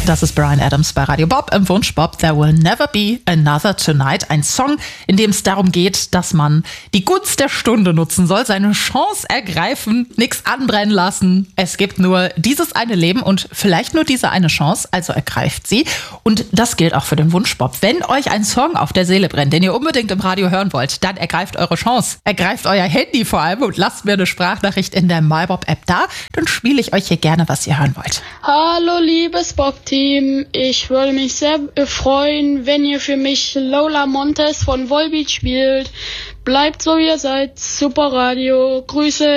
Das ist Bryan Adams bei Radio Bob im Wunsch Bob. There will never be another tonight. Ein Song, in dem es darum geht, dass man die Gunst der Stunde nutzen soll, seine Chance ergreifen, nichts anbrennen lassen. Es gibt nur dieses eine Leben und vielleicht nur diese eine Chance, also ergreift sie. Und das gilt auch für den Wunsch Bob. Wenn euch ein Song auf der Seele brennt, den ihr unbedingt im Radio hören wollt, dann ergreift eure Chance. Ergreift euer Handy vor allem und lasst mir eine Sprachnachricht in der MyBob-App da. Dann spiele ich euch hier gerne, was ihr hören wollt. Hallo liebes Bob-Team, ich würde mich sehr freuen, wenn ihr für mich Lola Montes von Volbeat spielt. Bleibt so wie ihr seid, super Radio, Grüße.